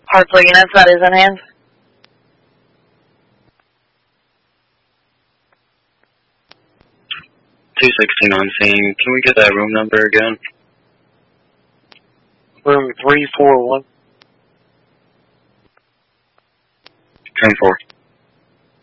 Hartsville units, that is in hand. On scene. Can we get that room number again? Room 341. 10-4.